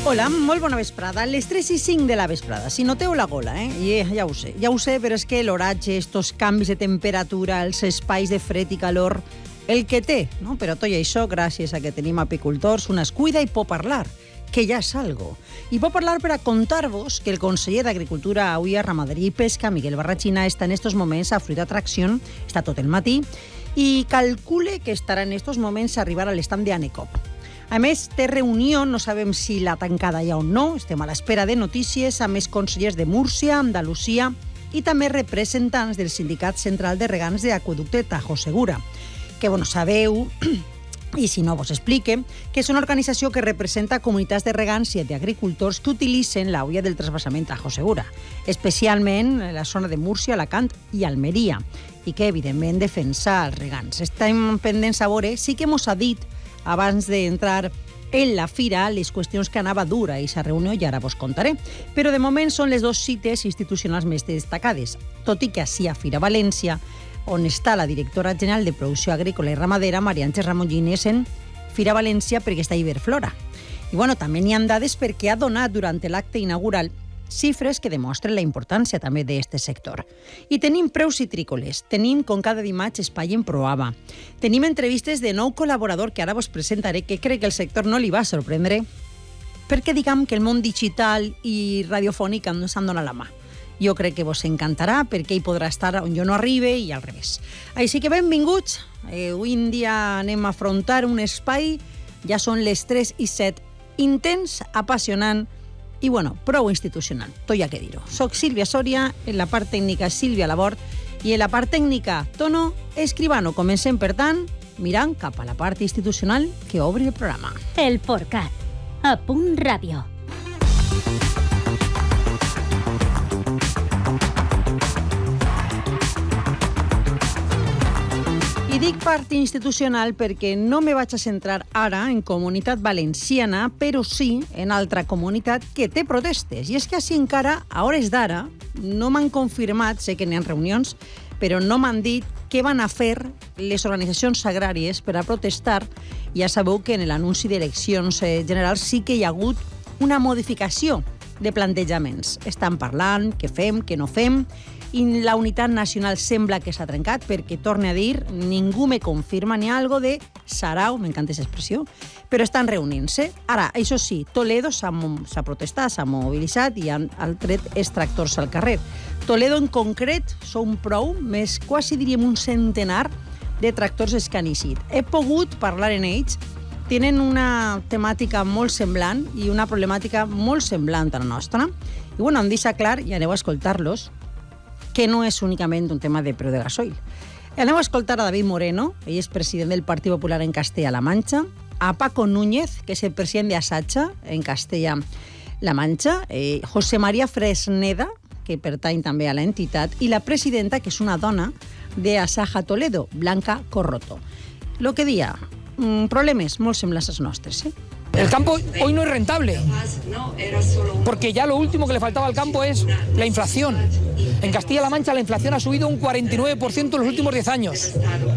Hola, molt bona vesprada. Les 3:05 de la vesprada. Si noteu la gola, ja ho sé, però és que l'oratge, estos canvis de temperatura, els espais de fred i calor, el que té, no? Però tot i això, gràcies a que tenim apicultors, una es cuida i pot parlar, que ja és algo. I pot parlar per a contar-vos que el conseller d'Agricultura, Aua, Ramaderia i Pesca, Miguel Barrachina, està en estos moments a Fruit Atracción, està tot el matí, i calcule que estarà en estos moments a arribar a l'estand d'Anecop. A més, té reunió, no sabem si l'ha tancada ja o no, estem a l'espera de notícies, a més consellers de Múrcia, Andalusia i també representants del Sindicat Central de Regants d'Aqüeducte Tajo Segura, que, sabeu, i si no vos explique, que és una organització que representa comunitats de regants i d'agricultors que utilitzen l'auia del transvasament Tajo Segura, especialment en la zona de Múrcia, Alacant i Almeria, i que, evidentment, defensa els regants. Estem pendents a veure, sí que mos ha dit abans d'entrar en la fira les qüestions que anava dura a aquesta reunió i ara vos contaré. Però de moment són les dues cites institucionals més destacades, tot i que així a Fira València, on està la directora general de Producció Agrícola i Ramadera, Maria Àngels Ramon Ginés, en Fira València perquè està a Iberflora. I també n'hi ha dades perquè ha donat durant l'acte inaugural xifres que demostren la importància també d'aquest sector. I tenim preus citrícoles, tenim com cada dimarts espai en Proava, tenim entrevistes de nou col·laborador que ara vos presentaré, que crec que el sector no li va sorprendre, perquè diguem que el món digital i radiofònic s'han donat la mà. Jo crec que vos encantarà perquè hi podrà estar on jo no arribe i al revés. Així que benvinguts. Avui en dia anem a afrontar un espai, ja són les 3:07, intens, apassionant i, prou institucional, tot hi ha que dir-ho. Soc Sílvia Sòria, en la part tècnica Sílvia Labort i en la part tècnica Tono Escribano. Comencem, per tant, mirant cap a la part institucional que obri el programa. El Forcat, a Punt Ràdio. I dic part institucional perquè no me vaig a centrar ara en Comunitat Valenciana, però sí en altra comunitat que té protestes. I és que així encara, a hores d'ara, no m'han confirmat, sé que n'hi ha reunions, però no m'han dit què van a fer les organitzacions agràries per a protestar. Ja sabeu que en l'anunci d'eleccions generals sí que hi ha hagut una modificació de plantejaments. Estan parlant, què fem, què no fem, i la unitat nacional sembla que s'ha trencat perquè, torne a dir, ningú me confirma ni algo de sarau, m'encanta aquesta expressió, però estan reunint-se. Ara, això sí, Toledo s'ha protestat, s'ha mobilitzat i han tret extractors al carrer. Toledo en concret són prou, més quasi diríem un centenar de tractors escanicit. He pogut parlar en ells, tenen una temàtica molt semblant i una problemàtica molt semblant a la nostra. I em deixa clar, i aneu a escoltar-los, que no és únicament un tema de preu de gasoil. Aneu a escoltar a David Moreno, ell és president del Partit Popular en Castella-La Manxa, a Paco Núñez, que és el president de Asacha en Castella-La Manxa, José María Fresneda, que pertany també a l'entitat, i la presidenta, que és una dona, de Asaja Toledo, Blanca Corroto. Lo que dia, problemes molt semblants als nostres, El campo hoy no es rentable, porque ya lo último que le faltaba al campo es la inflación. En Castilla-La Mancha la inflación ha subido un 49% en los últimos 10 años.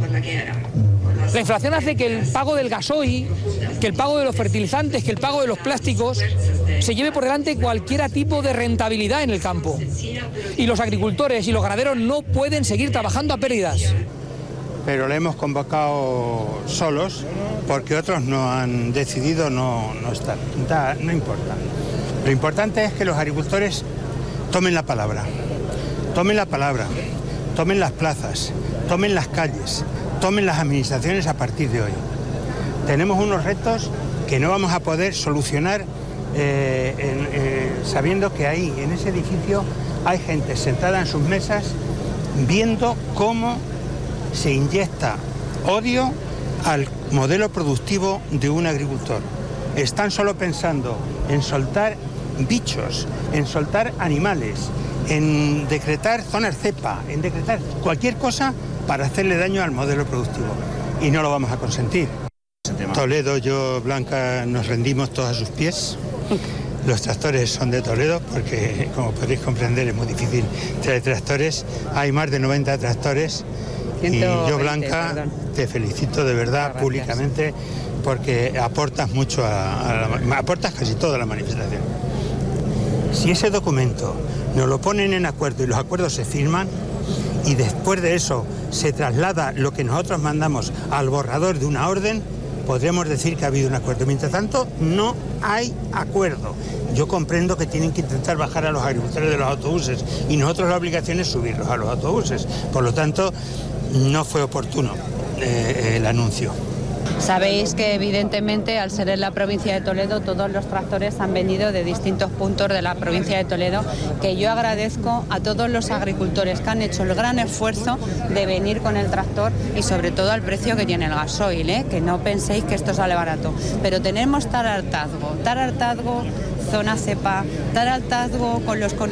La inflación hace que el pago del gasoil, que el pago de los fertilizantes, que el pago de los plásticos se lleve por delante cualquier tipo de rentabilidad en el campo. Y los agricultores y los ganaderos no pueden seguir trabajando a pérdidas. Pero le hemos convocado solos porque otros no han decidido no estar. No importa. Lo importante es que los agricultores tomen la palabra, tomen las plazas, tomen las calles, tomen las administraciones a partir de hoy. Tenemos unos retos que no vamos a poder solucionar sabiendo que ahí, en ese edificio, hay gente sentada en sus mesas viendo cómo se inyecta odio al modelo productivo de un agricultor. Están solo pensando en soltar bichos, en soltar animales, en decretar zonas cepa, en decretar cualquier cosa para hacerle daño al modelo productivo. Y no lo vamos a consentir. Toledo, yo, Blanca, nos rendimos todos a sus pies. Los tractores son de Toledo porque, como podéis comprender, es muy difícil traer tractores. Hay más de 90 tractores. Y yo, Blanca, te felicito de verdad públicamente porque aportas mucho, aportas casi toda la manifestación. Si ese documento nos lo ponen en acuerdo y los acuerdos se firman, y después de eso se traslada lo que nosotros mandamos al borrador de una orden, podremos decir que ha habido un acuerdo. Mientras tanto, no hay acuerdo. Yo comprendo que tienen que intentar bajar a los agricultores de los autobuses y nosotros la obligación es subirlos a los autobuses. Por lo tanto, no fue oportuno el anuncio. Sabéis que evidentemente al ser en la provincia de Toledo todos los tractores han venido de distintos puntos de la provincia de Toledo, que yo agradezco a todos los agricultores que han hecho el gran esfuerzo de venir con el tractor y sobre todo al precio que tiene el gasoil, que no penséis que esto sale barato, pero tenemos Tarartazgo, zona cepa, Tarartazgo con los